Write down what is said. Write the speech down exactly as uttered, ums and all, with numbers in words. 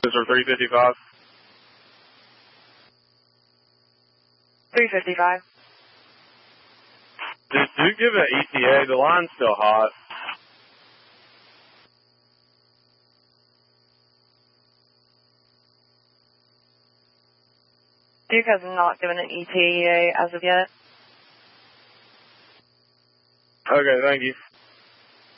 This is three fifty-five. three fifty-five. Just do give it E T A. The line's still hot. Duke has not given an E T A as of yet. Okay, thank you.